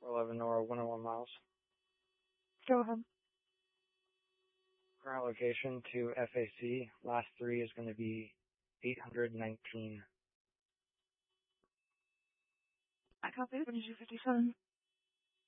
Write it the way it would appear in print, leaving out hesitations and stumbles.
411 Nora, 101 miles. Go ahead. Current location to FAC, last 3 is going to be 819. I copy. 2257.